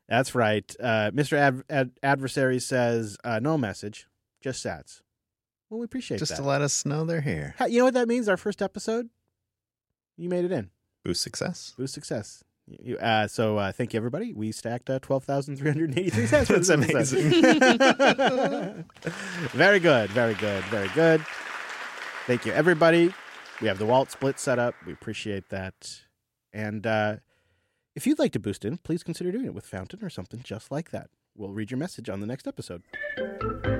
That's right. Mr. Adversary says, no message, just sats. Well, we appreciate Just that. to let us know they're here. You know what that means? Our first episode, you made it in. Boost success. Boost success. So thank you, everybody. We stacked 12,383 cents for this amazing. Very good. Very good. Very good. Thank you, everybody. We have the Walt split set up. We appreciate that. And if you'd like to boost in, please consider doing it with Fountain or something just like that. We'll read your message on the next episode.